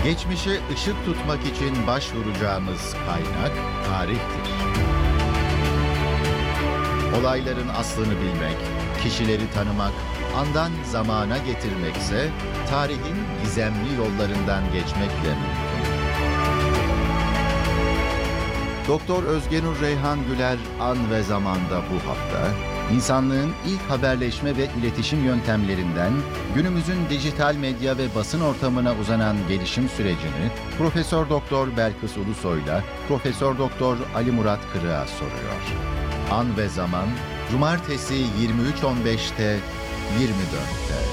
Geçmişe ışık tutmak için başvuracağımız kaynak tarihtir. Olayların aslını bilmek, kişileri tanımak, andan zamana getirmekse tarihin gizemli yollarından geçmekle mümkün. Doktor Özgenur Reyhan Güler An ve Zaman'da bu hafta, insanlığın ilk haberleşme ve iletişim yöntemlerinden günümüzün dijital medya ve basın ortamına uzanan gelişim sürecini Profesör Doktor Belkıs Ulusoy'la Profesör Doktor Ali Murat Kırık'a soruyor. An ve Zaman, Cumartesi 23.15'te, 24'te.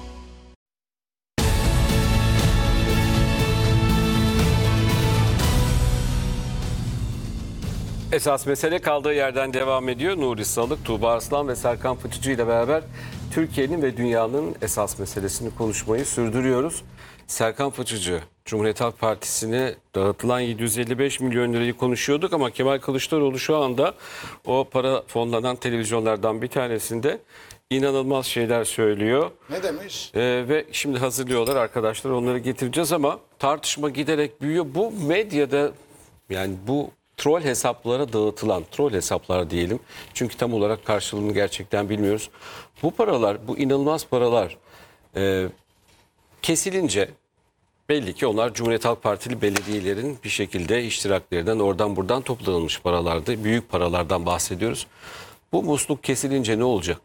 Esas mesele kaldığı yerden devam ediyor. Nuri Salık, Tuğba Arslan ve Serkan Fıçıcı ile beraber Türkiye'nin ve dünyanın esas meselesini konuşmayı sürdürüyoruz. Serkan Fıçıcı, Cumhuriyet Halk Partisi'ne dağıtılan 755 milyon lirayı konuşuyorduk ama Kemal Kılıçdaroğlu şu anda o para fonlanan televizyonlardan bir tanesinde inanılmaz şeyler söylüyor. Ne demiş? Ve şimdi hazırlıyorlar arkadaşlar, onları getireceğiz ama tartışma giderek büyüyor. Bu medyada, yani bu troll hesaplara dağıtılan, troll hesaplar diyelim. Çünkü tam olarak karşılığını gerçekten bilmiyoruz. Bu paralar, bu inanılmaz paralar kesilince belli ki onlar Cumhuriyet Halk Partili belediyelerin bir şekilde iştiraklerinden oradan buradan toplanılmış paralardı. Büyük paralardan bahsediyoruz. Bu musluk kesilince ne olacak?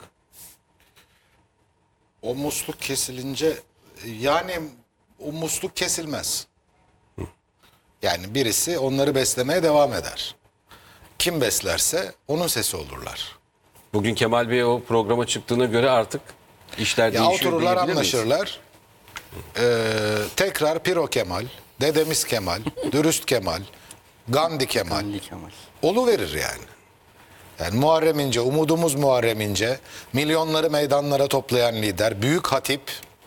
O musluk kesilince yani o musluk kesilmez. Yani birisi onları beslemeye devam eder. Kim beslerse onun sesi olurlar. Bugün Kemal Bey o programa çıktığına göre artık işler Ya değişiyor otururlar, diyebilir miyiz? anlaşırlar. Tekrar Piro Kemal, Dedemiz Kemal, Dürüst Kemal, Gandhi Kemal. Oluverir yani. Yani Muharrem İnce, umudumuz Muharrem İnce, milyonları meydanlara toplayan lider, büyük hatip,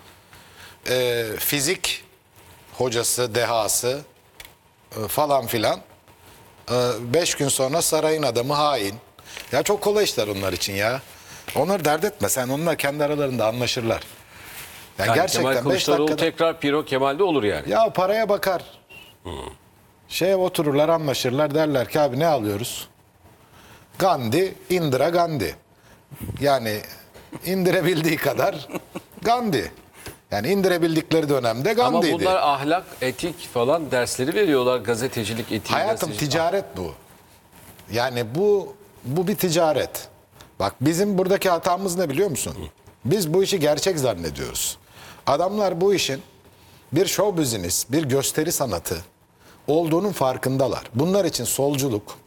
fizik hocası, dehası falan filan. 5 gün sonra sarayın adamı hain. Ya çok kolay işler onlar için ya. Onları dert etme, sen onlar kendi aralarında anlaşırlar. Yani Yani gerçekten Kemal 5 Kılıçdaroğlu dakikada... tekrar Piro Kemal'de olur yani. Ya paraya bakar. Şeye otururlar, anlaşırlar, derler ki abi ne alıyoruz? Gandhi, Indira Gandhi. Yani indirebildiği kadar Gandhi. Yani indirebildikleri dönemde Ama Gandhi'ydi. bunlar ahlak, etik falan dersleri veriyorlar. Gazetecilik etiği. Hayatım gazetecilik. ticaret bu. Yani bu bir ticaret. Bak bizim buradaki hatamız ne biliyor musun? Biz bu işi gerçek zannediyoruz. Adamlar bu işin bir show business, bir gösteri sanatı olduğunun farkındalar. Bunlar için solculuk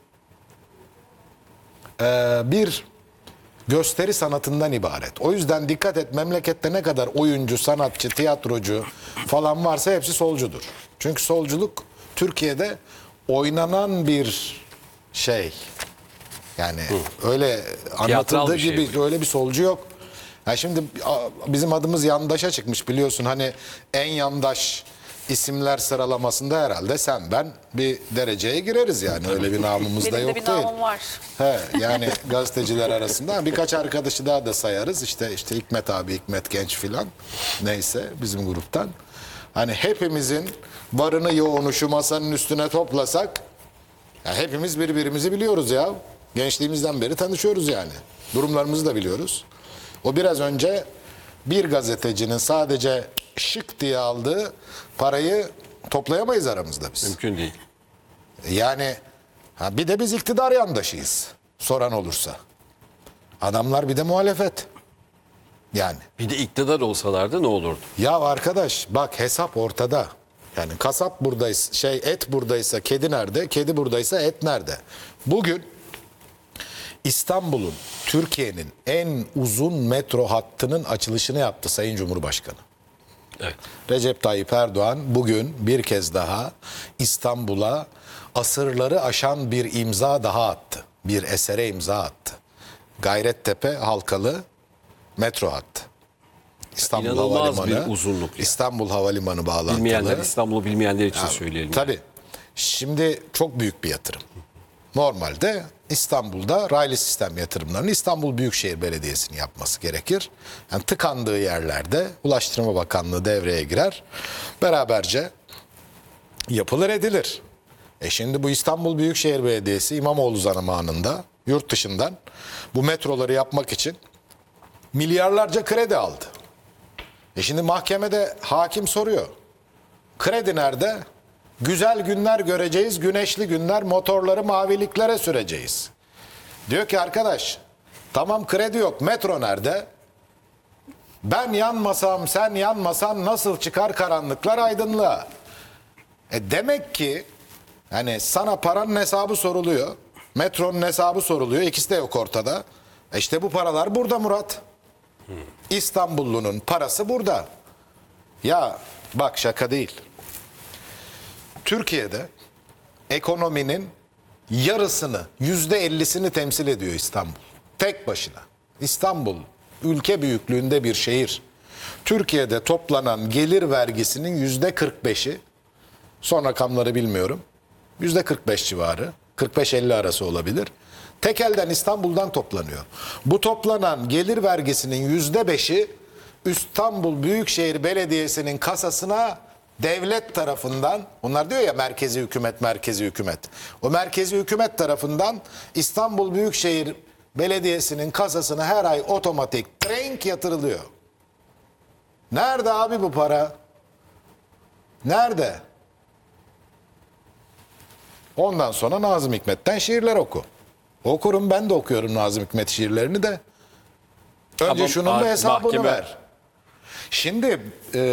bir gösteri sanatından ibaret. O yüzden dikkat et, memlekette ne kadar oyuncu, sanatçı, tiyatrocu falan varsa hepsi solcudur. Çünkü solculuk Türkiye'de oynanan bir şey. Yani öyle anlatıldığı bir şey gibi bu. öyle bir solcu yok. Yani şimdi bizim adımız yandaşa çıkmış biliyorsun, hani en yandaş isimler sıralamasında herhalde sen ben bir dereceye gireriz yani, öyle bir namımız da Benim yok de bir değil. namım var. He, yani gazeteciler arasında birkaç arkadaşı daha da sayarız. İşte Hikmet abi, Hikmet Genç filan. Neyse bizim gruptan. Hani hepimizin varını yoğunu şu masanın üstüne toplasak ya hepimiz birbirimizi biliyoruz ya. Gençliğimizden beri tanışıyoruz yani. Durumlarımızı da biliyoruz. O biraz önce bir gazetecinin sadece şık diye aldığı parayı toplayamayız aramızda biz. Mümkün değil. Yani bir de biz iktidar yandaşıyız soran olursa. Adamlar bir de muhalefet. Yani. Bir de iktidar olsalardı ne olurdu? Ya arkadaş bak, hesap ortada. Yani kasap buradaysa, et buradaysa kedi nerede? Kedi buradaysa et nerede? Bugün İstanbul'un, Türkiye'nin en uzun metro hattının açılışını yaptı Sayın Cumhurbaşkanı. Evet. Recep Tayyip Erdoğan bugün bir kez daha İstanbul'a asırları aşan bir imza daha attı. Bir esere imza attı. Gayrettepe halkalı metro hattı. İstanbul İnanılmaz Havalimanı, bir uzunluk yani. İstanbul Havalimanı bağlantılı. Bilmeyenler, İstanbul'u bilmeyenler için söyleyelim. Tabii. Şimdi çok büyük bir yatırım. Normalde İstanbul'da raylı sistem yatırımlarını İstanbul Büyükşehir Belediyesi'nin yapması gerekir. Yani tıkandığı yerlerde Ulaştırma Bakanlığı devreye girer. Beraberce Yapılır edilir. Şimdi bu İstanbul Büyükşehir Belediyesi İmamoğlu zamanında yurt dışından bu metroları yapmak için milyarlarca kredi aldı. Şimdi mahkemede hakim soruyor. Kredi nerede? Güzel günler göreceğiz, güneşli günler, motorları maviliklere süreceğiz. Diyor ki arkadaş, tamam kredi yok, metro nerede? Ben yanmasam, sen yanmasan nasıl çıkar karanlıklar aydınlığa? Demek ki hani sana paranın hesabı soruluyor, metronun hesabı soruluyor, ikisi de yok ortada. İşte bu paralar burada Murat. İstanbullunun parası burada. Ya bak şaka değil. Türkiye'de ekonominin yarısını, %50'sini temsil ediyor İstanbul. Tek başına. İstanbul ülke büyüklüğünde bir şehir. Türkiye'de toplanan gelir vergisinin %45'i, son rakamları bilmiyorum, %45 civarı, 45-50 arası olabilir. Tek elden İstanbul'dan toplanıyor. Bu toplanan gelir vergisinin %5'i İstanbul Büyükşehir Belediyesi'nin kasasına devlet tarafından, onlar diyor ya merkezi hükümet, merkezi hükümet. O merkezi hükümet tarafından İstanbul Büyükşehir Belediyesi'nin kasasına her ay otomatik trenk yatırılıyor. Nerede abi bu para? Nerede? Ondan sonra Nazım Hikmet'ten şiirler oku. Okurum, ben de okuyorum Nazım Hikmet şiirlerini de. Önce Ama şunun bir hesabını mahkeme- ver. Şimdi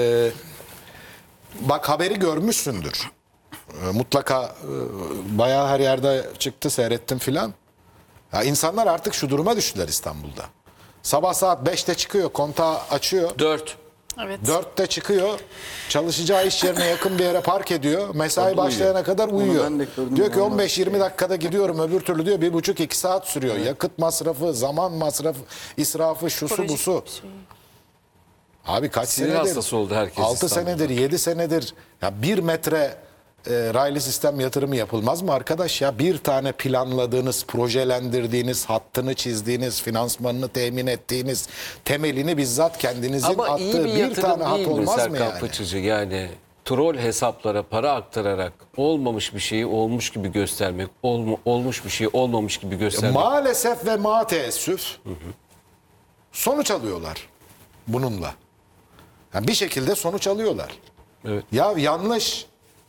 bak haberi görmüşsündür. Mutlaka bayağı her yerde çıktı, seyrettim filan. Ya insanlar artık şu duruma düştüler İstanbul'da. Sabah saat 5'te çıkıyor, kontağı açıyor. 4. Evet. 4'te çıkıyor. Çalışacağı iş yerine yakın bir yere park ediyor. Mesai başlayana kadar uyuyor. ben de gördüm, Diyor ki inanılmaz 15-20 dakikada gidiyorum, öbür türlü diyor 1,5-2 saat sürüyor. Yakıt masrafı, zaman masrafı, israfı, şusu Psikolojik busu. bir şey. Abi kaç Sinir senedir? hastası oldu herkes 6 İstanbul'da. senedir, 7 senedir. Ya 1 metre raylı sistem yatırımı yapılmaz mı arkadaş ya? Bir tane planladığınız, projelendirdiğiniz, hattını çizdiğiniz, finansmanını temin ettiğiniz, temelini bizzat kendinizin Ama iyi attığı bir bir yatırım tane hat değil mi olmaz mı Serkan yani? Fıçıcı? Yani troll hesaplara para aktararak olmamış bir şeyi olmuş gibi göstermek, olmuş bir şeyi olmamış gibi göstermek. Maalesef ve ma teessüf sonuç alıyorlar bununla. Yani bir şekilde sonuç alıyorlar. Evet. Ya yanlış.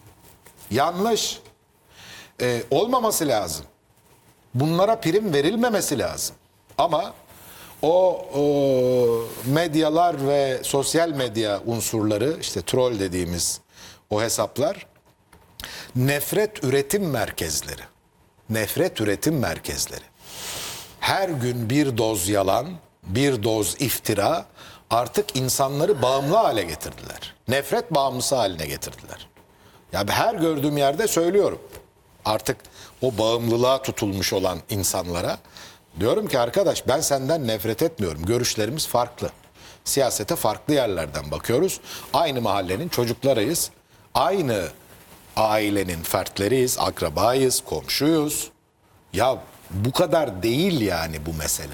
Yanlış. Olmaması lazım. Bunlara prim verilmemesi lazım. Ama o medyalar ve sosyal medya unsurları, işte troll dediğimiz o hesaplar, nefret üretim merkezleri. Nefret üretim merkezleri. Her gün bir doz yalan, bir doz iftira artık insanları bağımlı hale getirdiler. Nefret bağımlısı haline getirdiler. Ya her gördüğüm yerde söylüyorum. Artık o bağımlılığa tutulmuş olan insanlara diyorum ki arkadaş, ben senden nefret etmiyorum. Görüşlerimiz farklı. Siyasete farklı yerlerden bakıyoruz. Aynı mahallenin çocuklarıyız. Aynı ailenin fertleriyiz, akrabayız, komşuyuz. Ya bu kadar değil yani bu mesele.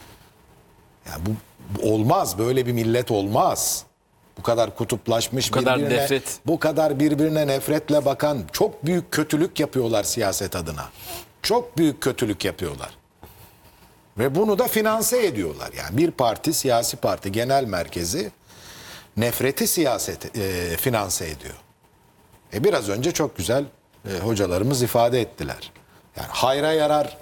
Ya bu olmaz, böyle bir millet olmaz. Bu kadar kutuplaşmış, Bu kadar birbirine, nefret. bu kadar birbirine nefretle bakan, çok büyük kötülük yapıyorlar siyaset adına. Çok büyük kötülük yapıyorlar. Ve bunu da finanse ediyorlar. Yani bir parti, siyasi parti genel merkezi nefreti finanse ediyor. Biraz önce çok güzel hocalarımız ifade ettiler. Yani hayra yarar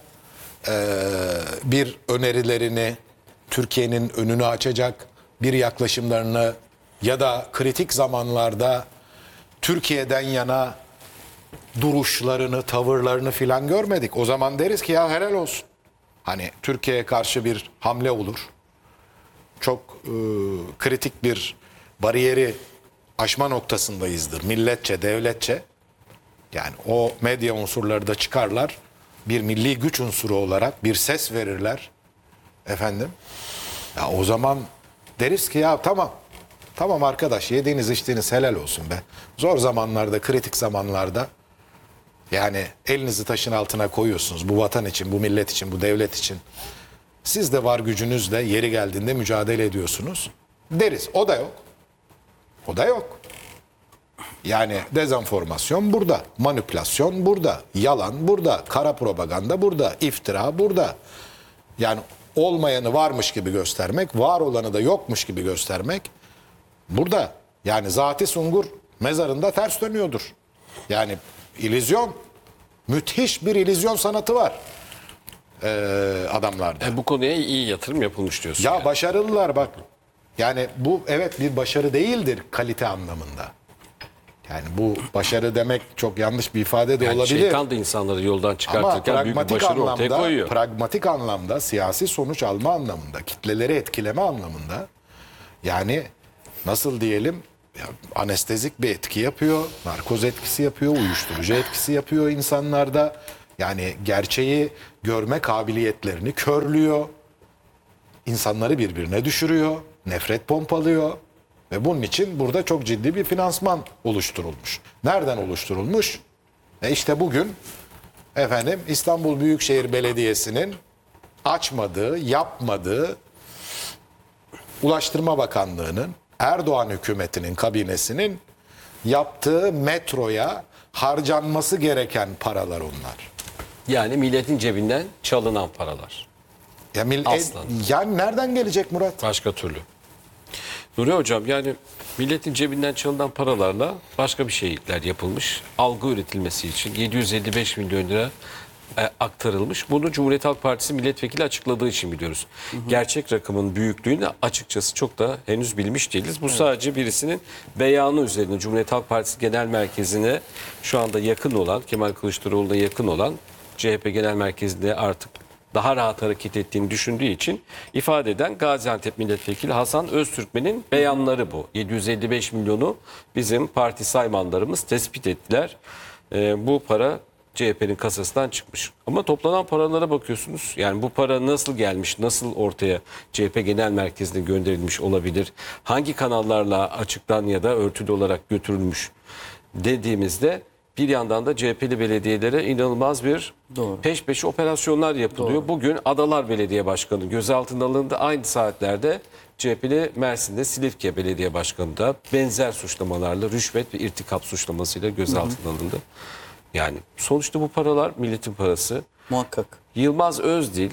bir önerilerini, Türkiye'nin önünü açacak bir yaklaşımlarını ya da kritik zamanlarda Türkiye'den yana duruşlarını, tavırlarını filan görmedik. O zaman deriz ki ya helal olsun. Hani Türkiye'ye karşı bir hamle olur. Çok kritik bir bariyeri aşma noktasındayızdır. Milletçe, devletçe. Yani o medya unsurları da çıkarlar. Bir milli güç unsuru olarak bir ses verirler. Efendim. Ya o zaman deriz ki ya tamam. Tamam arkadaş, yediğiniz içtiğiniz helal olsun be. Zor zamanlarda, kritik zamanlarda yani elinizi taşın altına koyuyorsunuz. Bu vatan için, bu millet için, bu devlet için. Siz de var gücünüzle yeri geldiğinde mücadele ediyorsunuz. Deriz. O da yok. O da yok. Yani dezenformasyon burada, manipülasyon burada, yalan burada, kara propaganda burada, iftira burada. Yani olmayanı varmış gibi göstermek, var olanı da yokmuş gibi göstermek burada. Yani Zati Sungur mezarında ters dönüyordur. Yani illüzyon, müthiş bir illüzyon sanatı var adamlarda. Bu konuya iyi yatırım yapılmış diyorsun. Ya yani. başarılılar bak. Yani bu evet bir başarı değildir kalite anlamında. Yani bu başarı demek çok yanlış bir ifade de Yani olabilir. şeytan da insanları yoldan Ama çıkartırken büyük bir başarı ortaya koyuyor. pragmatik anlamda, siyasi sonuç alma anlamında, kitleleri etkileme anlamında yani nasıl diyelim ya, anestezik bir etki yapıyor, narkoz etkisi yapıyor, uyuşturucu etkisi yapıyor insanlarda. Yani gerçeği görme kabiliyetlerini körlüyor. İnsanları birbirine düşürüyor, nefret pompalıyor ve bunun için burada çok ciddi bir finansman oluşturulmuş. Nereden oluşturulmuş? İşte bugün efendim İstanbul Büyükşehir Belediyesi'nin açmadığı, yapmadığı Ulaştırma Bakanlığı'nın, Erdoğan hükümetinin kabinesinin yaptığı metroya harcanması gereken paralar onlar. Yani milletin cebinden çalınan paralar. Ya Aslan. yani nereden gelecek Murat? Başka türlü. Nuri Hocam yani milletin cebinden çalınan paralarla başka bir şeyler yapılmış. Algı üretilmesi için 755 milyon lira aktarılmış. Bunu Cumhuriyet Halk Partisi milletvekili açıkladığı için biliyoruz. Gerçek rakamın büyüklüğünü açıkçası çok da henüz bilmiş değiliz. Bu sadece birisinin beyanı üzerine Cumhuriyet Halk Partisi Genel Merkezi'ne şu anda yakın olan, Kemal Kılıçdaroğlu'na yakın olan CHP Genel Merkezi'nde artık daha rahat hareket ettiğini düşündüğü için ifade eden Gaziantep Milletvekili Hasan Öztürkmen'in beyanları bu. 755 milyonu bizim parti saymanlarımız tespit ettiler. Bu para CHP'nin kasasından çıkmış. Ama toplanan paralara bakıyorsunuz. Yani bu para nasıl gelmiş, nasıl ortaya CHP Genel Merkezi'ne gönderilmiş olabilir? Hangi kanallarla açıktan ya da örtülü olarak götürülmüş dediğimizde bir yandan da CHP'li belediyelere inanılmaz bir peş peşe operasyonlar yapılıyor. Doğru. Bugün Adalar Belediye Başkanı gözaltına alındı. Aynı saatlerde CHP'li Mersin'de Silifke Belediye Başkanı da benzer suçlamalarla rüşvet ve irtikap suçlamasıyla gözaltına alındı. Yani sonuçta bu paralar milletin parası. Muhakkak. Yılmaz Özdil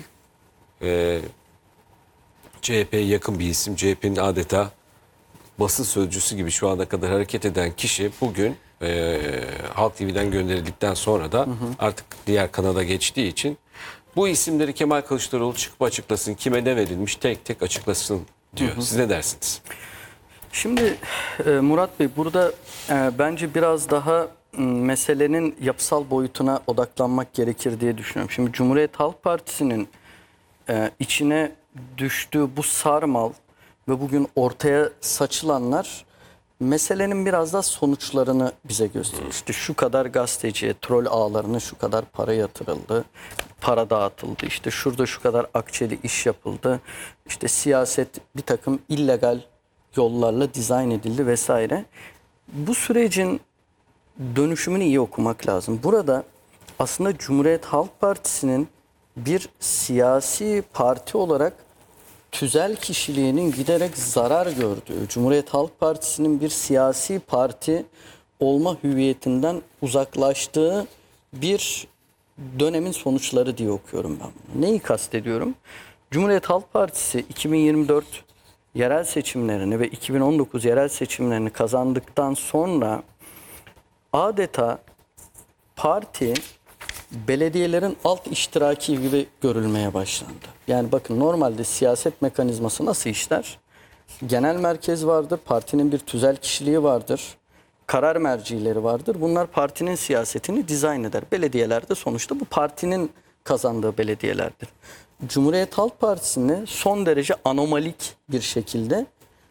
CHP'ye yakın bir isim. CHP'nin adeta basın sözcüsü gibi şu ana kadar hareket eden kişi bugün Halk TV'den gönderildikten sonra da artık diğer kanala geçtiği için bu isimleri Kemal Kılıçdaroğlu çıkıp açıklasın. Kime ne verilmiş tek tek açıklasın diyor. Siz ne dersiniz? Şimdi Murat Bey burada bence biraz daha meselenin yapısal boyutuna odaklanmak gerekir diye düşünüyorum. Şimdi Cumhuriyet Halk Partisi'nin içine düştüğü bu sarmal ve bugün ortaya saçılanlar meselenin biraz da sonuçlarını bize gösteriyor. İşte şu kadar gazeteciye, troll ağlarına şu kadar para yatırıldı, para dağıtıldı. İşte şurada şu kadar akçeli iş yapıldı. İşte siyaset bir takım illegal yollarla dizayn edildi vesaire. Bu sürecin dönüşümünü iyi okumak lazım. Burada aslında Cumhuriyet Halk Partisi'nin bir siyasi parti olarak tüzel kişiliğinin giderek zarar gördüğü, Cumhuriyet Halk Partisi'nin bir siyasi parti olma hüviyetinden uzaklaştığı bir dönemin sonuçları diye okuyorum ben bunu. Neyi kastediyorum? Cumhuriyet Halk Partisi 2024 yerel seçimlerini ve 2019 yerel seçimlerini kazandıktan sonra adeta parti belediyelerin alt iştiraki gibi görülmeye başlandı. Yani bakın normalde siyaset mekanizması nasıl işler? Genel merkez vardır, partinin bir tüzel kişiliği vardır, karar mercileri vardır. Bunlar partinin siyasetini dizayn eder. Belediyeler de sonuçta bu partinin kazandığı belediyelerdir. Cumhuriyet Halk Partisi'ni son derece anomalik bir şekilde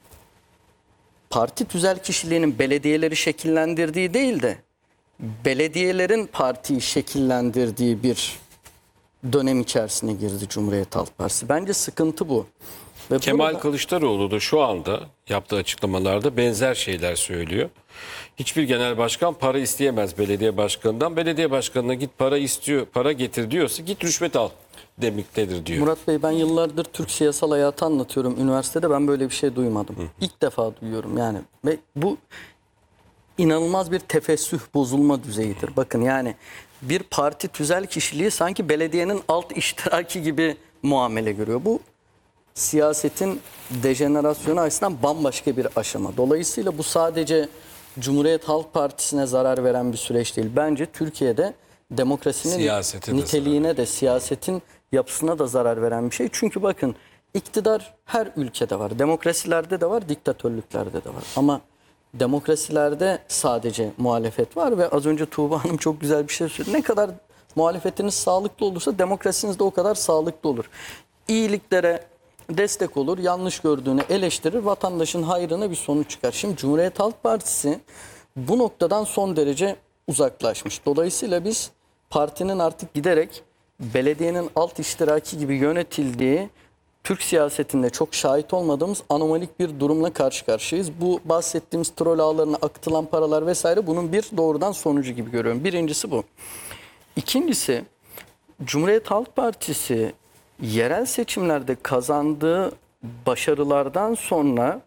parti tüzel kişiliğinin belediyeleri şekillendirdiği değil de belediyelerin partiyi şekillendirdiği bir dönem içerisine girdi Cumhuriyet Halk Partisi. Bence sıkıntı bu. Ve Kemal burada Kılıçdaroğlu da şu anda yaptığı açıklamalarda benzer şeyler söylüyor. Hiçbir genel başkan para isteyemez belediye başkanından. Belediye başkanına git para istiyor, para getir diyorsa git rüşvet al demektedir diyor. Murat Bey, ben yıllardır Türk siyasal hayatı anlatıyorum. Üniversitede ben böyle bir şey duymadım. İlk defa duyuyorum yani. Ve bu inanılmaz bir tefessüh, bozulma düzeyidir. Bakın yani bir parti tüzel kişiliği sanki belediyenin alt iştiraki gibi muamele görüyor. Bu siyasetin dejenerasyonu açısından bambaşka bir aşama. Dolayısıyla bu sadece Cumhuriyet Halk Partisi'ne zarar veren bir süreç değil. Bence Türkiye'de demokrasinin Siyasete de niteliğine de siyasetin yapısına da zarar veren bir şey. Çünkü bakın iktidar her ülkede var. Demokrasilerde de var, diktatörlüklerde de var. Ama demokrasilerde sadece muhalefet var ve az önce Tuğba Hanım çok güzel bir şey söyledi. Ne kadar muhalefetiniz sağlıklı olursa demokrasiniz de o kadar sağlıklı olur. İyiliklere destek olur, yanlış gördüğünü eleştirir, vatandaşın hayrına bir sonuç çıkar. Şimdi Cumhuriyet Halk Partisi bu noktadan son derece uzaklaşmış. Dolayısıyla biz partinin artık giderek belediyenin alt iştiraki gibi yönetildiği, Türk siyasetinde çok şahit olmadığımız anomalik bir durumla karşı karşıyayız. Bu bahsettiğimiz troll ağlarına akıtılan paralar vesaire bunun bir doğrudan sonucu gibi görüyorum. Birincisi bu. İkincisi, Cumhuriyet Halk Partisi yerel seçimlerde kazandığı başarılardan sonra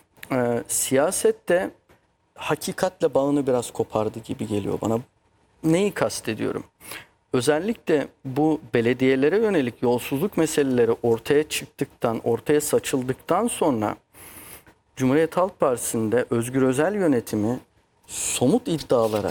siyasette hakikatle bağını biraz kopardı gibi geliyor bana. Neyi kastediyorum? Özellikle bu belediyelere yönelik yolsuzluk meseleleri ortaya çıktıktan, ortaya saçıldıktan sonra Cumhuriyet Halk Partisi'nde Özgür Özel yönetimi somut iddialara,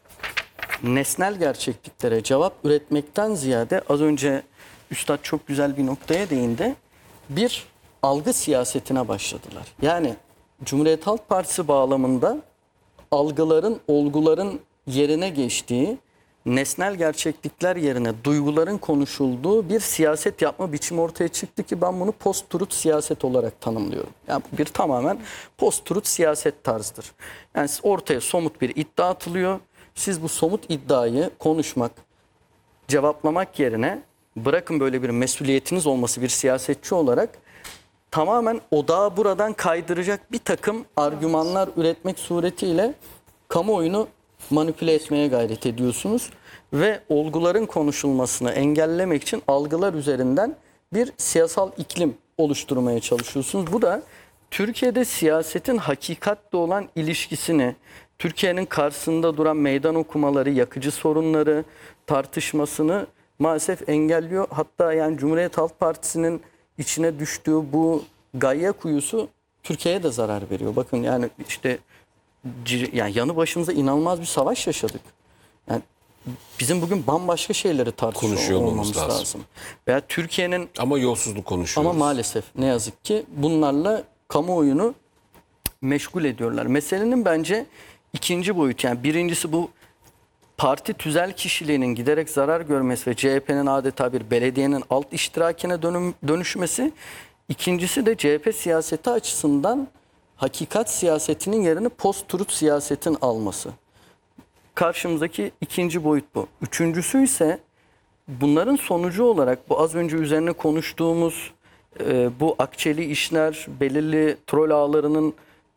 nesnel gerçekliklere cevap üretmekten ziyade az önce Üstad çok güzel bir noktaya değindi. Bir algı siyasetine başladılar. Yani Cumhuriyet Halk Partisi bağlamında algıların, olguların yerine geçtiği, nesnel gerçeklikler yerine duyguların konuşulduğu bir siyaset yapma biçimi ortaya çıktı ki ben bunu post-truth siyaset olarak tanımlıyorum. Yani bu bir tamamen post-truth siyaset tarzıdır. Yani ortaya somut bir iddia atılıyor. Siz bu somut iddiayı konuşmak, cevaplamak yerine bırakın böyle bir mesuliyetiniz olması bir siyasetçi olarak tamamen odağı buradan kaydıracak bir takım argümanlar üretmek suretiyle kamuoyunu manipüle etmeye gayret ediyorsunuz ve olguların konuşulmasını engellemek için algılar üzerinden bir siyasal iklim oluşturmaya çalışıyorsunuz. Bu da Türkiye'de siyasetin hakikatle olan ilişkisini, Türkiye'nin karşısında duran meydan okumaları, yakıcı sorunları, tartışmasını maalesef engelliyor. Hatta yani Cumhuriyet Halk Partisi'nin içine düştüğü bu gayya kuyusu Türkiye'ye de zarar veriyor. Bakın yani işte yani yanı başımıza inanılmaz bir savaş yaşadık. Yani bizim bugün bambaşka şeyleri tartışıyor Konuşuyor olmamız lazım. Veya Türkiye'nin Ama yolsuzluk konuşuyoruz. ama maalesef ne yazık ki bunlarla kamuoyunu meşgul ediyorlar. Meselenin bence ikinci boyutu, yani birincisi bu parti tüzel kişiliğinin giderek zarar görmesi ve CHP'nin adeta bir belediyenin alt iştirakine dönüşmesi. İkincisi de CHP siyaseti açısından hakikat siyasetinin yerini post-truth siyasetin alması. Karşımızdaki ikinci boyut bu. Üçüncüsü ise bunların sonucu olarak bu az önce üzerine konuştuğumuz bu akçeli işler, belirli troll ağlarının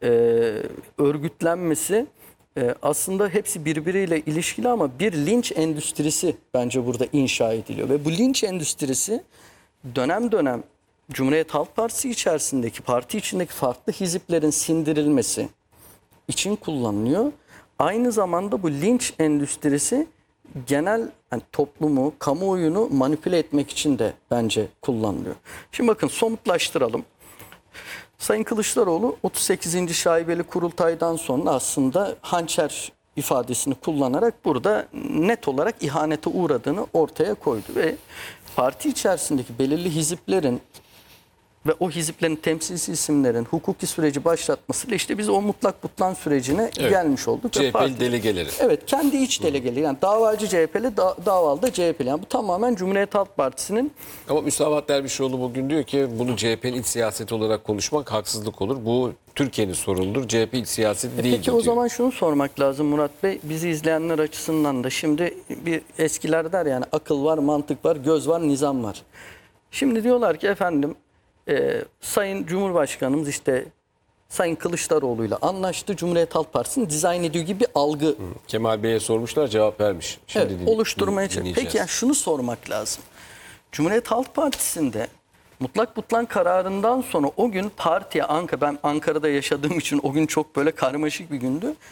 örgütlenmesi aslında hepsi birbiriyle ilişkili ama bir linç endüstrisi bence burada inşa ediliyor. Ve bu linç endüstrisi dönem dönem Cumhuriyet Halk Partisi içerisindeki, parti içindeki farklı hiziplerin sindirilmesi için kullanılıyor. Aynı zamanda bu linç endüstrisi genel yani toplumu, kamuoyunu manipüle etmek için de bence kullanılıyor. Şimdi bakın somutlaştıralım. Sayın Kılıçdaroğlu 38. şaibeli kurultaydan sonra aslında hançer ifadesini kullanarak burada net olarak ihanete uğradığını ortaya koydu ve parti içerisindeki belirli hiziplerin ve o hiziplerin temsilci isimlerin hukuki süreci başlatmasıyla işte biz o mutlak butlan sürecine gelmiş olduk. CHP'li delegeleri. Evet, kendi iç delegeleri, yani davacı CHP'li, davalı da CHP'li. Yani bu tamamen Cumhuriyet Halk Partisi'nin. Ama Müsavat Dervişoğlu bugün diyor ki bunu CHP'nin iç siyaseti olarak konuşmak haksızlık olur. Bu Türkiye'nin sorunudur. CHP iç siyaseti değildir Peki o diyor. zaman şunu sormak lazım Murat Bey. Bizi izleyenler açısından da şimdi bir eskiler der yani akıl var, mantık var, göz var, nizam var. Şimdi diyorlar ki efendim Sayın Cumhurbaşkanımız işte Sayın Kılıçdaroğlu'yla anlaştı. Cumhuriyet Halk Partisi'nin dizayn ediyor gibi bir algı Kemal Bey'e sormuşlar, cevap vermiş. Şimdi evet, oluşturmaya çalışıyor. dinleyeceğiz. Peki yani şunu sormak lazım. Cumhuriyet Halk Partisi'nde mutlak butlan kararından sonra o gün partiye ben Ankara'da yaşadığım için o gün çok böyle karmaşık bir gündü.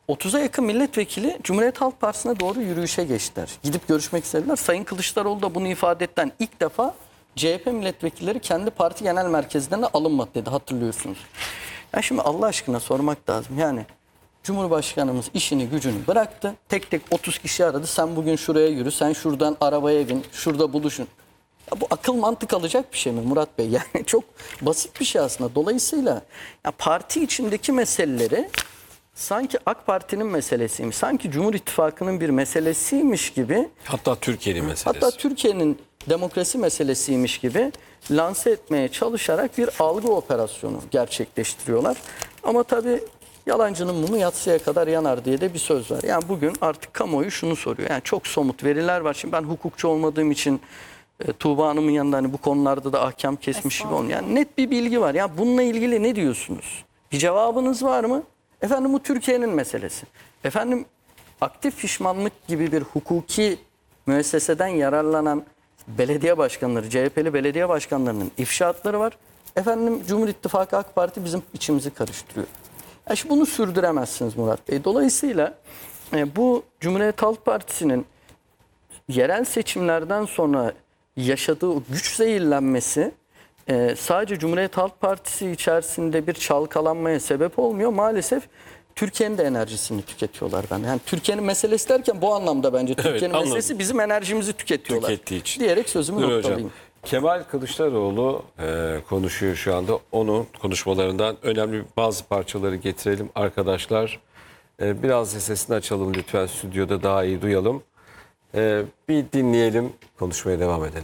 30'a yakın milletvekili Cumhuriyet Halk Partisi'ne doğru yürüyüşe geçtiler. Gidip görüşmek istediler. Sayın Kılıçdaroğlu da bunu ifade etten ilk defa CHP milletvekilleri kendi parti genel merkezlerine alınmadı dedi, hatırlıyorsunuz. Ya şimdi Allah aşkına sormak lazım. Yani Cumhurbaşkanımız işini gücünü bıraktı. Tek tek 30 kişi aradı. Sen bugün şuraya yürü, sen şuradan arabaya bin, şurada buluşun. Ya bu akıl mantık alacak bir şey mi Murat Bey? Yani çok basit bir şey aslında. Dolayısıyla ya parti içindeki meseleleri sanki AK Parti'nin meselesiymiş, sanki Cumhur İttifakı'nın bir meselesiymiş gibi, Hatta Türkiye'nin meselesi. hatta Türkiye'nin demokrasi meselesiymiş gibi lanse etmeye çalışarak bir algı operasyonu gerçekleştiriyorlar. Ama tabii yalancının mumu yatsıya kadar yanar diye de bir söz var. Yani bugün artık kamuoyu şunu soruyor. Yani çok somut veriler var. Şimdi ben hukukçu olmadığım için Tuğba Hanım'ın yanında hani bu konularda da ahkam kesmiş gibi olmuyor. Yani net bir bilgi var. Yani bununla ilgili ne diyorsunuz? Bir cevabınız var mı? Efendim bu Türkiye'nin meselesi. Efendim aktif pişmanlık gibi bir hukuki müesseseden yararlanan belediye başkanları, CHP'li belediye başkanlarının ifşaatları var. Efendim Cumhur İttifakı AK Parti bizim içimizi karıştırıyor. Yani şimdi bunu sürdüremezsiniz Murat Bey. Dolayısıyla bu Cumhuriyet Halk Partisi'nin yerel seçimlerden sonra yaşadığı o güç zehirlenmesi sadece Cumhuriyet Halk Partisi içerisinde bir çalkalanmaya sebep olmuyor. Maalesef Türkiye'nin de enerjisini tüketiyorlar ben. Yani Türkiye'nin meselesi derken bu anlamda bence Türkiye'nin anladım. meselesi bizim enerjimizi tüketiyorlar. Tükettiği için. Diyerek sözümü Buyurun noktalayayım. hocam. Kemal Kılıçdaroğlu konuşuyor şu anda. Onun konuşmalarından önemli bazı parçaları getirelim arkadaşlar. Biraz da sesini açalım lütfen, stüdyoda daha iyi duyalım. Bir dinleyelim, konuşmaya devam edelim.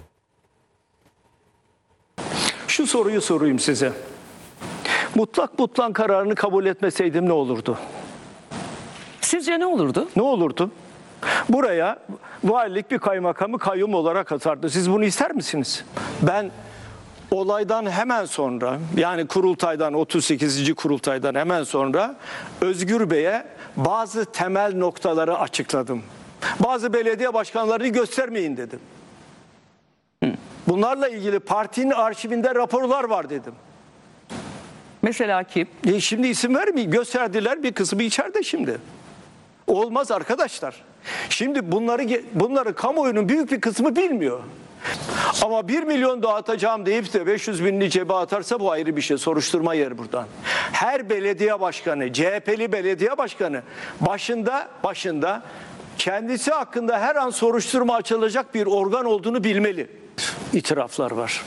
Şu soruyu sorayım size. Mutlak kararını kabul etmeseydim ne olurdu? Sizce ne olurdu? Ne olurdu? Buraya valilik bir kaymakamı kayyum olarak atardı. Siz bunu ister misiniz? Ben olaydan hemen sonra, yani kurultaydan, 38. kurultaydan hemen sonra Özgür Bey'e bazı temel noktaları açıkladım. Bazı belediye başkanlarını göstermeyin dedim. Bunlarla ilgili partinin arşivinde raporlar var dedim. Mesela kim? Şimdi isim vermeyeyim. Gösterdiler, bir kısmı içeride şimdi. Olmaz arkadaşlar. Şimdi bunları kamuoyunun büyük bir kısmı bilmiyor. Ama 1 milyon dağıtacağım deyip de 500 binini cebe atarsa bu ayrı bir şey. Soruşturma yer buradan. Her belediye başkanı, CHP'li belediye başkanı başında kendisi hakkında her an soruşturma açılacak bir organ olduğunu bilmeli. İtiraflar var.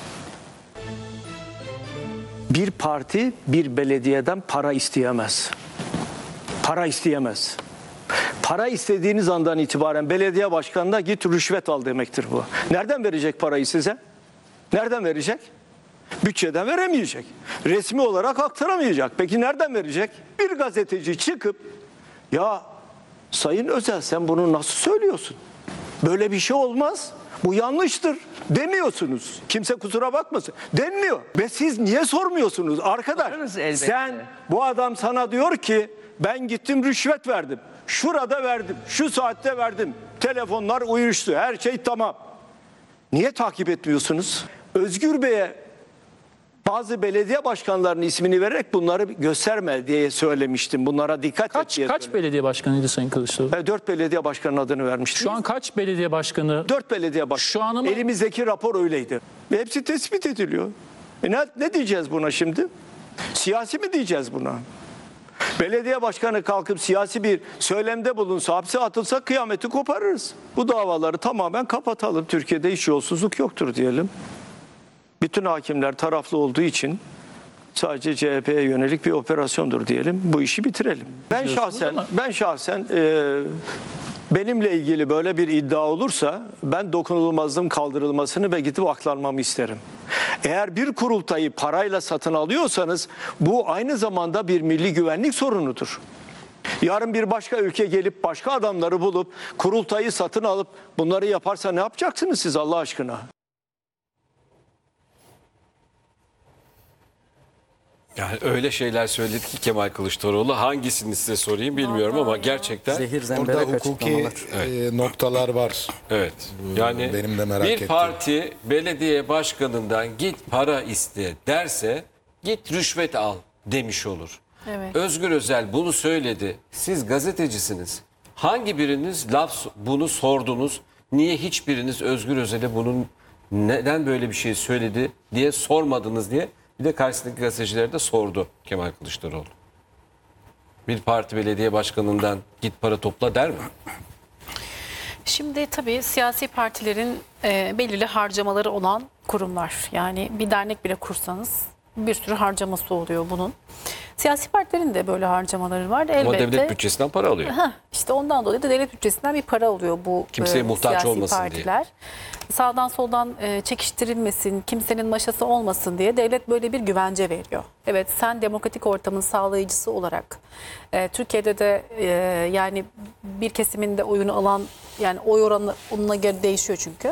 Bir parti bir belediyeden para isteyemez. Para isteyemez. Para istediğiniz andan itibaren belediye başkanına git rüşvet al demektir bu. Nereden verecek parayı size? Nereden verecek? Bütçeden veremeyecek. Resmi olarak aktaramayacak. Peki nereden verecek? Bir gazeteci çıkıp ya Sayın Özel sen bunu nasıl söylüyorsun? Böyle bir şey olmaz. Bu yanlıştır demiyorsunuz. Kimse kusura bakmasın. Denmiyor. Ve siz niye sormuyorsunuz? Arkadaş sen, bu adam sana diyor ki ben gittim rüşvet verdim. Şurada verdim. Şu saatte verdim. Telefonlar uyuştu. Her şey tamam. Niye takip etmiyorsunuz? Özgür Bey'e bazı belediye başkanlarının ismini vererek bunları gösterme diye söylemiştim. Bunlara dikkat et diye. Kaç belediye başkanıydı Sayın Kılıçdaroğlu? 4 belediye başkanının adını vermiştim. Şu an kaç belediye başkanı? 4 belediye başkanı. Şu an ama- Elimizdeki rapor öyleydi. Ve hepsi tespit ediliyor. Ne diyeceğiz buna şimdi? Siyasi mi diyeceğiz buna? Belediye başkanı kalkıp siyasi bir söylemde bulunsa, hapse atılsa kıyameti koparırız. Bu davaları tamamen kapatalım. Türkiye'de hiç yolsuzluk yoktur diyelim. Bütün hakimler taraflı olduğu için sadece CHP'ye yönelik bir operasyondur diyelim. Bu işi bitirelim. Ben şahsen benimle ilgili böyle bir iddia olursa ben dokunulmazlığım kaldırılmasını ve gidip aklanmamı isterim. Eğer bir kurultayı parayla satın alıyorsanız bu aynı zamanda bir milli güvenlik sorunudur. Yarın bir başka ülke gelip başka adamları bulup kurultayı satın alıp bunları yaparsa ne yapacaksınız siz Allah aşkına? Yani öyle şeyler söyledi ki Kemal Kılıçdaroğlu, hangisini size sorayım bilmiyorum ama gerçekten Zehir Orada zemberek hukuki açıklamalar. noktalar var. evet. Yani Benim de merak bir ettiğim. parti belediye başkanından git para iste derse git rüşvet al demiş olur. Evet. Özgür Özel bunu söyledi. Siz gazetecisiniz. Hangi biriniz bunu sordunuz? Niye hiçbiriniz Özgür Özel'e bunun neden böyle bir şey söyledi diye sormadınız diye bir de karşısındaki gazetecilere de sordu Kemal Kılıçdaroğlu. Bir parti belediye başkanından git para topla der mi? Şimdi tabii siyasi partilerin belirli harcamaları olan kurumlar. Yani bir dernek bile kursanız bir sürü harcaması oluyor bunun. Siyasi partilerin de böyle harcamaları var. Elbette. Ama devlet bütçesinden para alıyor. İşte ondan dolayı da devlet bütçesinden bir para alıyor bu Kimseye muhtaç siyasi olmasın partiler. Diye. Sağdan soldan çekiştirilmesin, kimsenin maşası olmasın diye devlet böyle bir güvence veriyor. Evet, sen demokratik ortamın sağlayıcısı olarak Türkiye'de de yani bir kesimin de oyunu alan, yani oy oranına göre değişiyor çünkü.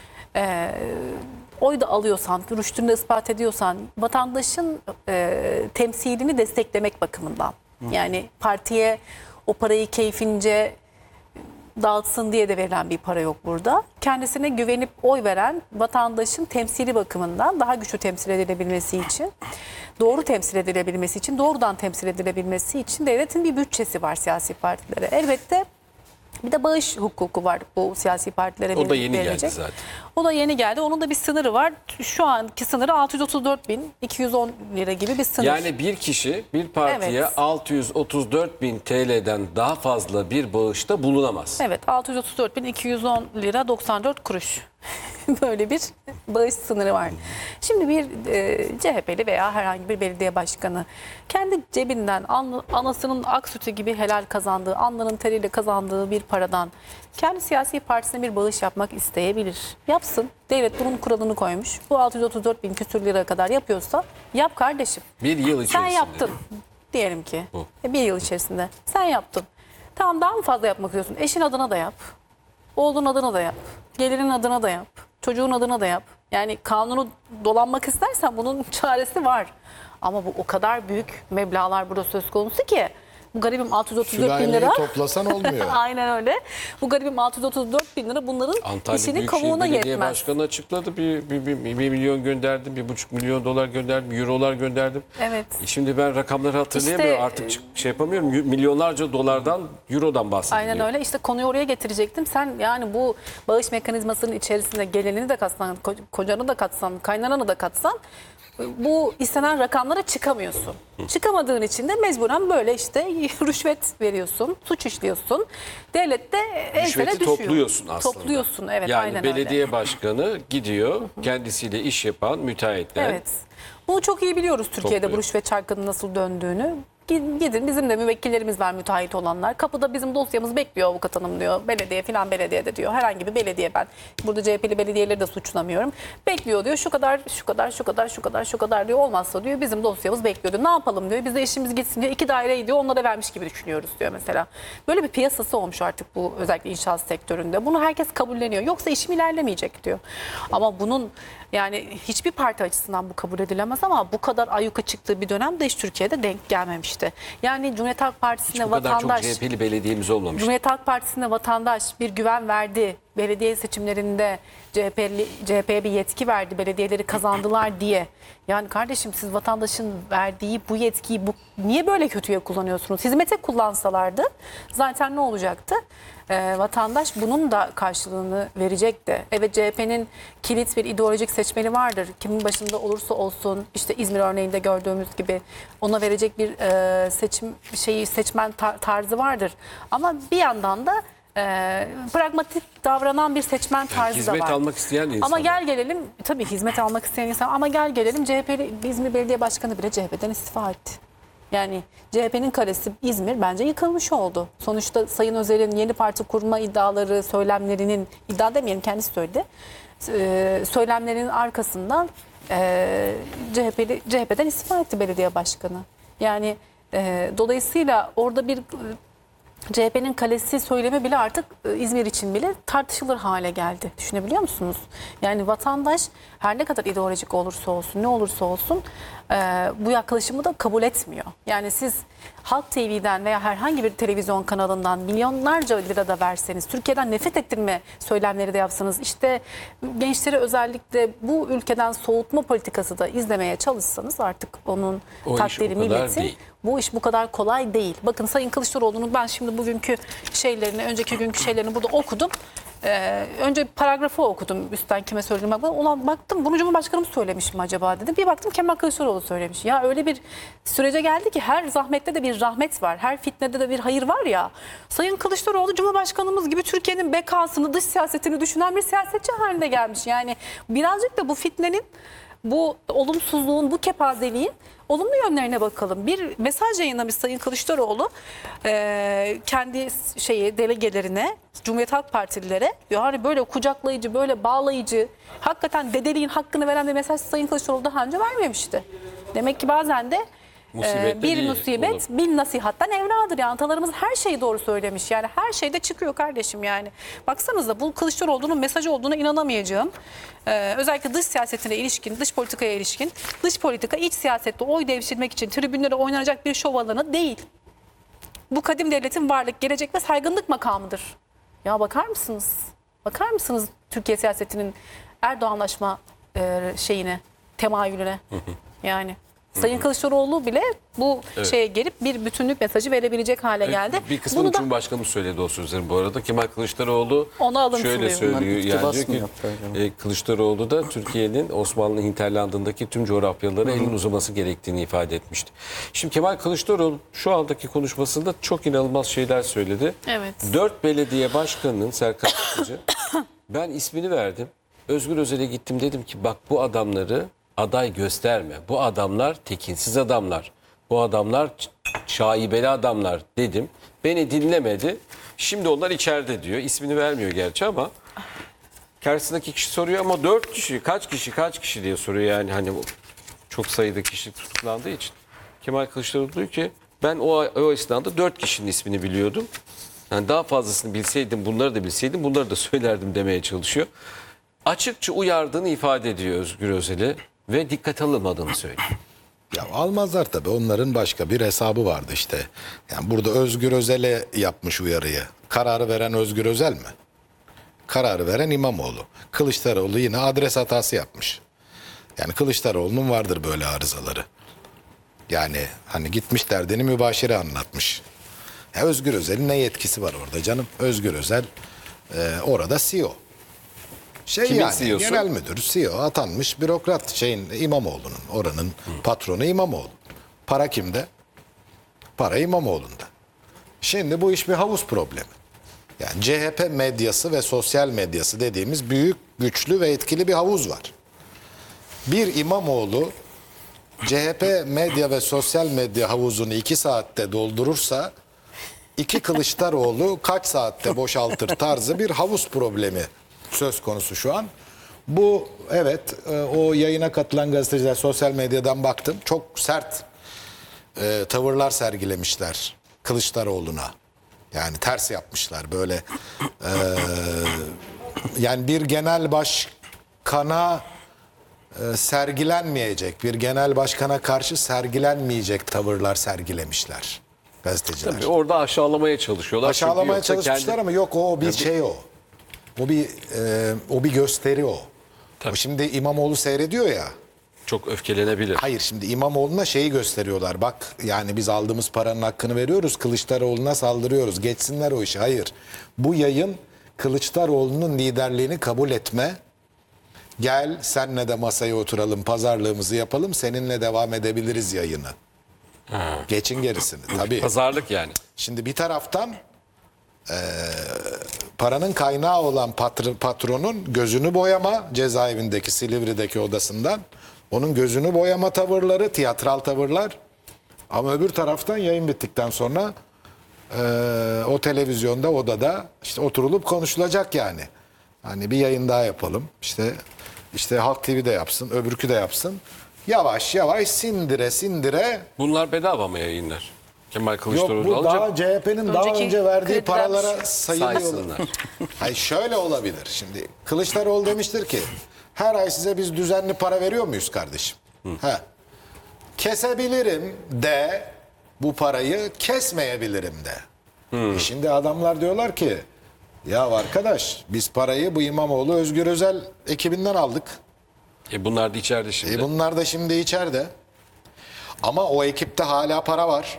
Oy da alıyorsan, rüştünü de ispat ediyorsan vatandaşın temsilini desteklemek bakımından. Yani partiye o parayı keyfince dağıtsın diye de verilen bir para yok burada. Kendisine güvenip oy veren vatandaşın temsili bakımından daha güçlü temsil edilebilmesi için, doğru temsil edilebilmesi için, doğrudan temsil edilebilmesi için devletin bir bütçesi var siyasi partilere. Elbette bir de bağış hukuku var bu siyasi partilere. O da yeni verilecek. geldi zaten. O da yeni geldi. Onun da bir sınırı var. Şu anki sınırı 634.210 lira gibi bir sınır. Yani bir kişi bir partiye Evet. 634.000 TL'den daha fazla bir bağışta bulunamaz. Evet, 634.210 lira 94 kuruş. Böyle bir bağış sınırı var. Şimdi bir CHP'li veya herhangi bir belediye başkanı kendi cebinden anasının ak sütü gibi helal kazandığı, alnının teriyle kazandığı bir paradan kendi siyasi partisine bir bağış yapmak isteyebilir. Yapsın. Devlet bunun kuralını koymuş. Bu 634.000 küsür lira kadar yapıyorsa yap kardeşim. Bir yıl içerisinde. Sen yaptın diyelim ki. Bu. Bir yıl içerisinde. Sen yaptın. Tamam, daha mı fazla yapmak istiyorsun? Eşin adına da yap. Oğlun adına da yap. Gelinin adına da yap. Çocuğun adına da yap. Yani kanunu dolanmak istersen bunun çaresi var. Ama bu o kadar büyük meblağlar burada söz konusu ki. Bu garibim 634.000 lira. toplasan olmuyor. Aynen öyle. Bu garibim 634.000 lira bunların Antalya işinin Büyükşehir kavuğuna Belediye yetmez. Başkanı açıkladı. Bir milyon gönderdim, 1,5 milyon dolar gönderdim, eurolar gönderdim. Evet. Şimdi ben rakamları hatırlayamıyorum. İşte, Artık şey yapamıyorum. Milyonlarca dolardan, eurodan bahsediyorum. Aynen öyle. İşte konuyu oraya getirecektim. Sen yani bu bağış mekanizmasının içerisinde gelenini de katsan, kocanı da katsan, kaynananı da katsan bu istenen rakamlara çıkamıyorsun. Çıkamadığın için de mecburen böyle işte rüşvet veriyorsun, suç işliyorsun. Devlet de ensene Rüşveti düşüyor. topluyorsun aslında. Topluyorsun, evet, yani aynen belediye öyle. başkanı gidiyor, kendisiyle iş yapan müteahhitler. Evet. Bunu çok iyi biliyoruz Türkiye'de Topluyor. bu rüşvet çarkının nasıl döndüğünü. Gidin, bizim de müvekkillerimiz var, müteahhit olanlar. Kapıda bizim dosyamız bekliyor avukat hanım diyor. Belediye filan belediyede diyor. Herhangi bir belediye, ben burada CHP'li belediyeleri de suçlamıyorum. Bekliyor diyor. Şu kadar diyor. Olmazsa diyor bizim dosyamız bekliyor diyor. Ne yapalım diyor. Biz de işimiz gitsin diyor. 2 daireyi diyor onlara vermiş gibi düşünüyoruz diyor mesela. Böyle bir piyasası olmuş artık bu özellikle inşaat sektöründe. Bunu herkes kabulleniyor. Yoksa işim ilerlemeyecek diyor. Ama bunun yani hiçbir parti açısından bu kabul edilemez ama bu kadar ayyuka çıktığı bir dönem de hiç Türkiye'de denk gelmemişti. Yani Cumhuriyet Halk Partisi'ne Bu kadar çok vatandaş, CHP'li belediyemiz olmamış. Cumhuriyet Halk Partisi'ne vatandaş bir güven verdi. Belediye seçimlerinde CHP'ye bir yetki verdi. Belediyeleri kazandılar diye. Yani kardeşim siz vatandaşın verdiği bu yetkiyi niye böyle kötüye kullanıyorsunuz? Hizmete kullansalardı zaten ne olacaktı? Vatandaş bunun da karşılığını verecekti. Evet, CHP'nin kilit bir ideolojik seçmeni vardır. Kimin başında olursa olsun işte İzmir örneğinde gördüğümüz gibi ona verecek bir seçmen tarzı vardır. Ama bir yandan da pragmatik davranan bir seçmen tarzı da var. Hizmet almak isteyen insan. Ama gel gelelim, tabii hizmet almak isteyen insan, ama gel gelelim CHP'li İzmir Belediye Başkanı bile CHP'den istifa etti. Yani CHP'nin kalesi İzmir bence yıkılmış oldu. Sonuçta Sayın Özel'in yeni parti kurma iddiaları, söylemlerinin, iddia demeyelim kendisi söyledi, söylemlerinin arkasından CHP'den istifa etti belediye başkanı. Yani dolayısıyla orada bir CHP'nin kalesi söylemi bile artık İzmir için bile tartışılır hale geldi. Düşünebiliyor musunuz? Yani vatandaş her ne kadar ideolojik olursa olsun, ne olursa olsun bu yaklaşımı da kabul etmiyor. Yani siz Halk TV'den veya herhangi bir televizyon kanalından milyonlarca lira da verseniz, Türkiye'den nefret ettirme söylemleri de yapsanız, işte gençleri özellikle bu ülkeden soğutma politikası da izlemeye çalışsanız artık onun O iş takdiri o kadar milletin değil. Bu iş bu kadar kolay değil. Bakın Sayın Kılıçdaroğlu'nun ben şimdi bugünkü şeylerini, önceki günkü şeylerini burada okudum. Önce paragrafı okudum üstten kime söyledim. Ulan baktım bunu Cumhurbaşkanımız söylemiş mi acaba dedim. Bir baktım Kemal Kılıçdaroğlu söylemiş. Ya öyle bir sürece geldi ki her zahmette de bir rahmet var. Her fitnede de bir hayır var ya. Sayın Kılıçdaroğlu Cumhurbaşkanımız gibi Türkiye'nin bekasını, dış siyasetini düşünen bir siyasetçi haline gelmiş. Yani birazcık da bu fitnenin, bu olumsuzluğun, bu kepazeliğin olumlu yönlerine bakalım. Bir mesaj yayınlamış Sayın Kılıçdaroğlu kendi delegelerine, Cumhuriyet Halk Partililere. Yani böyle kucaklayıcı, böyle bağlayıcı, hakikaten dedeliğin hakkını veren bir mesaj Sayın Kılıçdaroğlu daha önce vermemişti. Demek ki bazen de bir musibet bin nasihattan evladır. Yani atalarımız her şeyi doğru söylemiş. Yani her şeyde çıkıyor kardeşim yani. Baksanıza bu Kılıçdaroğlu'nun mesajı olduğuna inanamayacağım. Özellikle dış siyasetine ilişkin, dış politikaya ilişkin. Dış politika iç siyasette oy devşirmek için tribünlere oynanacak bir şov alanı değil. Bu kadim devletin varlık, gelecek ve saygınlık makamıdır. Ya bakar mısınız? Bakar mısınız Türkiye siyasetinin Erdoğanlaşma temayülüne? Yani Sayın Kılıçdaroğlu bile bu şeye gelip bir bütünlük mesajı verebilecek hale geldi. Bir kısmını Cumhurbaşkanımız söyledi o sözlerin bu arada. Kemal Kılıçdaroğlu şöyle söylüyor. Yani diyor ki Kılıçdaroğlu da Türkiye'nin Osmanlı hinterlandındaki tüm coğrafyalara elin uzaması gerektiğini ifade etmişti. Şimdi Kemal Kılıçdaroğlu şu andaki konuşmasında çok inanılmaz şeyler söyledi. Evet. 4 belediye başkanının Serkan Fıtıcı, ben ismini verdim. Özgür Özel'e gittim, dedim ki bak bu adamları aday gösterme. Bu adamlar tekinsiz adamlar. Bu adamlar şaibeli adamlar dedim. Beni dinlemedi. Şimdi onlar içeride diyor. İsmini vermiyor gerçi ama karşısındaki kişi soruyor ama 4 kişi kaç kişi diye soruyor yani hani çok sayıda kişi tutuklandığı için. Kemal Kılıçdaroğlu diyor ki ben o esnada 4 kişinin ismini biliyordum. Yani daha fazlasını bilseydim, bunları da bilseydim, bunları da söylerdim demeye çalışıyor. Açıkça uyardığını ifade ediyor Özgür Özel'i ve dikkate alınmadığını söylüyor. Ya almazlar tabii. Onların başka bir hesabı vardı işte. Yani burada Özgür Özel'e yapmış uyarıyı. Kararı veren Özgür Özel mi? Kararı veren İmamoğlu. Kılıçdaroğlu yine adres hatası yapmış. Yani Kılıçdaroğlu'nun vardır böyle arızaları. Yani hani gitmiş derdini mübaşire anlatmış. Ya Özgür Özel'in ne yetkisi var orada canım? Özgür Özel orada CEO. Kimin yani CEO'su? genel müdür, CEO atanmış bürokrat İmamoğlu'nun. Oranın patronu İmamoğlu. Para kimde? Para İmamoğlu'nda. Şimdi bu iş bir havuz problemi. Yani CHP medyası ve sosyal medyası dediğimiz büyük, güçlü ve etkili bir havuz var. Bir İmamoğlu CHP medya ve sosyal medya havuzunu 2 saatte doldurursa 2 Kılıçdaroğlu kaç saatte boşaltır tarzı bir havuz problemi söz konusu şu an. Bu evet o yayına katılan gazeteciler sosyal medyadan baktım. Çok sert tavırlar sergilemişler Kılıçdaroğlu'na. Yani ters yapmışlar böyle. Yani bir genel başkana sergilenmeyecek, bir genel başkana karşı sergilenmeyecek tavırlar sergilemişler gazeteciler. Tabii orada aşağılamaya çalışıyorlar. Aşağılamaya çalışmışlar ama yok o bir şey o. O bir gösteri o. Tabii. Şimdi İmamoğlu seyrediyor ya. Çok öfkelenebilir. Hayır şimdi İmamoğlu'na şeyi gösteriyorlar. Bak yani biz aldığımız paranın hakkını veriyoruz. Kılıçdaroğlu'na saldırıyoruz. Geçsinler o işi. Hayır. Bu yayın Kılıçdaroğlu'nun liderliğini kabul etme. Gel senle de masaya oturalım. Pazarlığımızı yapalım. Seninle devam edebiliriz yayını. Geçin gerisini. Tabii. Pazarlık yani. Şimdi bir taraftan paranın kaynağı olan patronun gözünü boyama, cezaevindeki Silivri'deki odasından onun gözünü boyama tavırları, tiyatral tavırlar. Ama öbür taraftan yayın bittikten sonra o televizyonda, odada işte oturulup konuşulacak yani. Hani bir yayın daha yapalım. İşte Halk TV'de yapsın, öbürkü de yapsın. Yavaş yavaş sindire. Bunlar bedava mı yayınlar? Kemal Kılıçdaroğlu Yok bu alacak. daha CHP'nin daha Önceki önce verdiği krediler paralara sayılıyor. Saysınlar. Hayır şöyle olabilir. Şimdi Kılıçdaroğlu demiştir ki her ay size biz düzenli para veriyor muyuz kardeşim? Kesebilirim de bu parayı kesmeyebilirim de. Şimdi adamlar diyorlar ki ya arkadaş biz parayı bu İmamoğlu Özgür Özel ekibinden aldık. Bunlar da içeride şimdi. Bunlar da şimdi içeride. Ama o ekipte hala para var.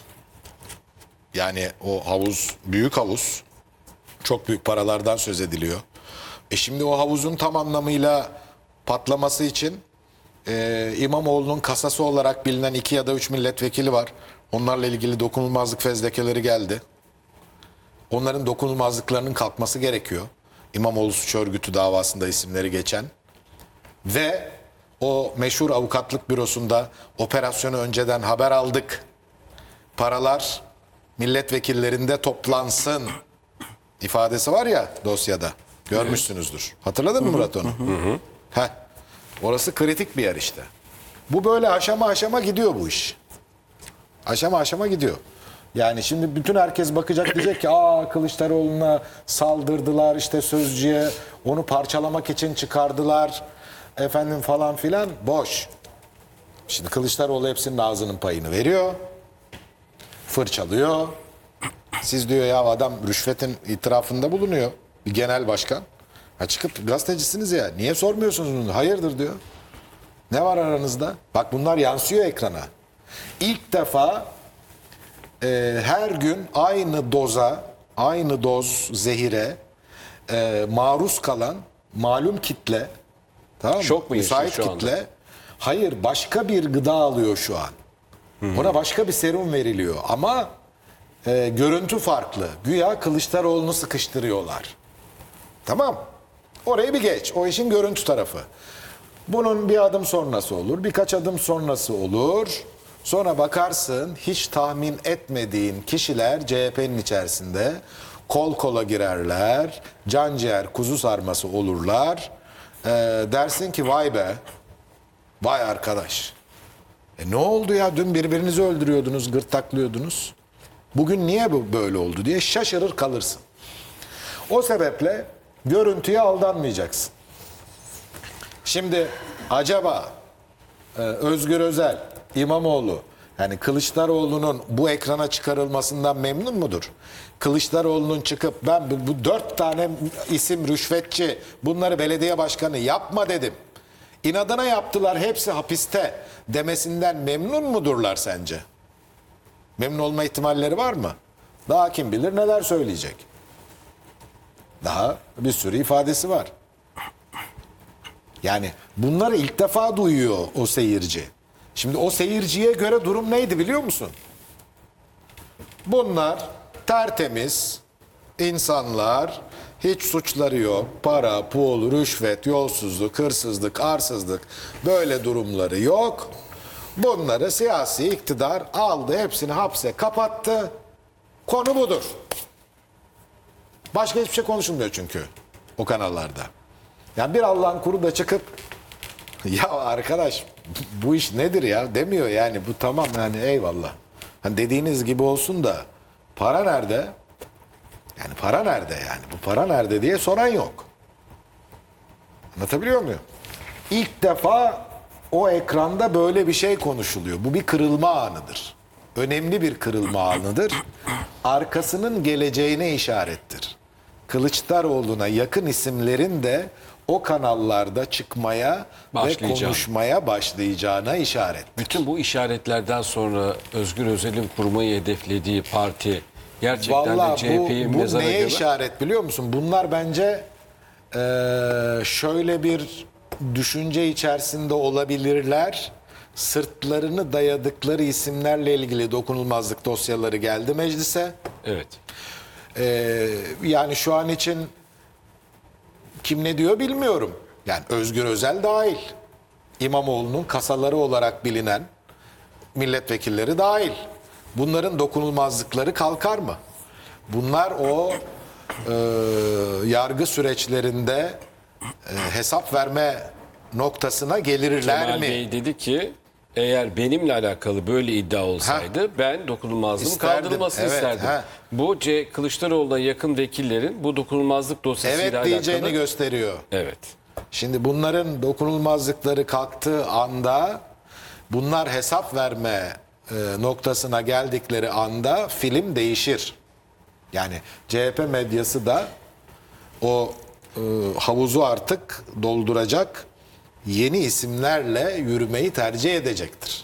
Yani o havuz, büyük havuz. Çok büyük paralardan söz ediliyor. Şimdi o havuzun tam anlamıyla patlaması için İmamoğlu'nun kasası olarak bilinen 2 ya da 3 milletvekili var. Onlarla ilgili dokunulmazlık fezlekeleri geldi. Onların dokunulmazlıklarının kalkması gerekiyor. İmamoğlu suç örgütü davasında isimleri geçen. Ve o meşhur avukatlık bürosunda operasyonu önceden haber aldık. Paralar milletvekillerinde toplansın ifadesi var ya dosyada. Görmüşsünüzdür. Hatırladın mı Murat onu? Heh. Orası kritik bir yer işte. Bu böyle aşama aşama gidiyor bu iş. Aşama aşama gidiyor. Yani şimdi bütün herkes bakacak, diyecek ki Kılıçdaroğlu'na saldırdılar işte sözcüye, onu parçalamak için çıkardılar efendim falan filan. Boş. Şimdi Kılıçdaroğlu hepsinin ağzının payını veriyor. Fırçalıyor. Siz diyor ya adam rüşvetin itirafında bulunuyor. Bir genel başkan. Ha çıkıp gazetecisiniz ya niye sormuyorsunuz bunu? Hayırdır diyor. Ne var aranızda? Bak bunlar yansıyor ekrana. İlk defa her gün aynı doz zehire maruz kalan malum kitle, tamam mı? Şok mu yaşıyor Müsait şu anda? kitle. Hayır, başka bir gıda alıyor şu an. Ona başka bir serum veriliyor ama görüntü farklı. Güya Kılıçdaroğlu'nu sıkıştırıyorlar. Tamam. Orayı bir geç. O işin görüntü tarafı. Bunun bir adım sonrası olur. Birkaç adım sonrası olur. Sonra bakarsın hiç tahmin etmediğin kişiler CHP'nin içerisinde kol kola girerler. Can ciğer kuzu sarması olurlar. Dersin ki vay be. Vay arkadaş. Ne oldu ya? Dün birbirinizi öldürüyordunuz, gırtlaklıyordunuz. Bugün niye bu böyle oldu diye şaşırır kalırsın. O sebeple görüntüye aldanmayacaksın. Şimdi acaba Özgür Özel, İmamoğlu, yani Kılıçdaroğlu'nun bu ekrana çıkarılmasından memnun mudur? Kılıçdaroğlu'nun çıkıp ben bu 4 tane isim rüşvetçi, bunları belediye başkanı yapma dedim. İnadına yaptılar, hepsi hapiste demesinden memnun mudurlar sence? Memnun olma ihtimalleri var mı? Daha kim bilir neler söyleyecek. Daha bir sürü ifadesi var. Yani bunları ilk defa duyuyor o seyirci. Şimdi o seyirciye göre durum neydi biliyor musun? Bunlar tertemiz insanlar, hiç suçları yok. Para, pul, rüşvet, yolsuzluk, hırsızlık, arsızlık böyle durumları yok. Bunları siyasi iktidar aldı, hepsini hapse kapattı. Konu budur. Başka hiçbir şey konuşulmuyor çünkü o kanallarda. Yani bir Allah'ın kuru da çıkıp ya arkadaş bu iş nedir ya demiyor yani, bu tamam yani eyvallah. Hani dediğiniz gibi olsun da para nerede? Yani para nerede yani? Bu para nerede diye soran yok. Anlatabiliyor muyum? İlk defa o ekranda böyle bir şey konuşuluyor. Bu bir kırılma anıdır. Önemli bir kırılma anıdır. Arkasının geleceğine işarettir. Kılıçdaroğlu'na yakın isimlerin de o kanallarda çıkmaya ve konuşmaya başlayacağına işaret. Bütün bu işaretlerden sonra Özgür Özel'in kurmayı hedeflediği parti gerçekten de CHP'yi bu mezara neye gömer. işaret biliyor musun? Bunlar bence şöyle bir düşünce içerisinde olabilirler. Sırtlarını dayadıkları isimlerle ilgili dokunulmazlık dosyaları geldi meclise. Evet. Yani şu an için kim ne diyor bilmiyorum. Yani Özgür Özel dahil. İmamoğlu'nun kasaları olarak bilinen milletvekilleri dahil. Bunların dokunulmazlıkları kalkar mı? Bunlar o yargı süreçlerinde hesap verme noktasına gelirler Kemal mi? Bey dedi ki eğer benimle alakalı böyle iddia olsaydı ben dokunulmazlığın İsterdim, kaldırılmasını evet, isterdim. ha. Bu Kılıçdaroğlu'na yakın vekillerin bu dokunulmazlık dosyasıyla Evet alakalı. diyeceğini gösteriyor. Evet. Şimdi bunların dokunulmazlıkları kalktığı anda, bunlar hesap verme noktasına geldikleri anda film değişir. Yani CHP medyası da o havuzu artık dolduracak, yeni isimlerle yürümeyi tercih edecektir.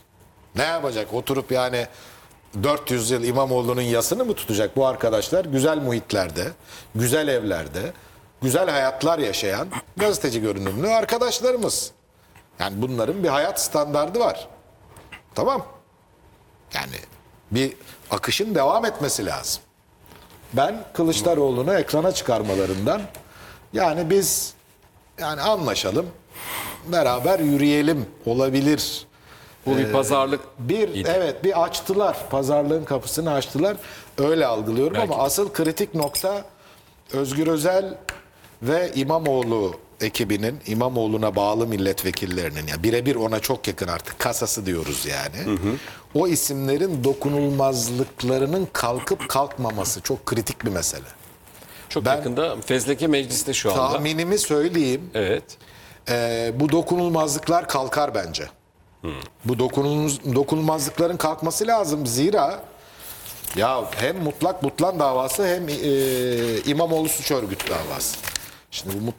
Ne yapacak? Oturup yani 400 yıl İmamoğlu'nun yasını mı tutacak? Bu arkadaşlar güzel muhitlerde, güzel evlerde, güzel hayatlar yaşayan gazeteci görünümlü arkadaşlarımız. Yani bunların bir hayat standardı var. Tamam. Yani bir akışın devam etmesi lazım. Ben Kılıçdaroğlu'nu ekrana çıkarmalarından, yani biz yani anlaşalım, beraber yürüyelim olabilir. Bu bir pazarlık idi. Evet, bir açtılar. Pazarlığın kapısını açtılar. Öyle algılıyorum Belki ama asıl kritik nokta Özgür Özel ve İmamoğlu ekibinin, İmamoğlu'na bağlı milletvekillerinin, ya birebir ona çok yakın artık kasası diyoruz yani. O isimlerin dokunulmazlıklarının kalkıp kalkmaması çok kritik bir mesele. Çok Ben- yakında fezleke mecliste şu anda. Tahminimi söyleyeyim. Evet. Bu dokunulmazlıklar kalkar bence. Bu dokunulmazlıkların kalkması lazım. Zira ya hem mutlak butlan davası hem İmamoğlu suç örgütü davası. Şimdi bu